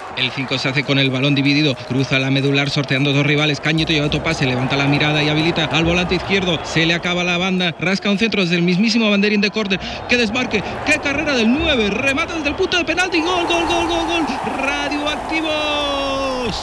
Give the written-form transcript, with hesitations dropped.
El 5 se hace con el balón dividido, cruza la medular sorteando dos rivales, Cañito lleva otro pase, levanta la mirada y habilita al volante izquierdo, se le acaba la banda, rasca un centro desde el mismísimo banderín de córner, ¡qué desmarque! ¡Qué carrera del 9! Remata desde el punto de penalti, ¡gol, gol, gol, gol, gol! ¡Radioactivo!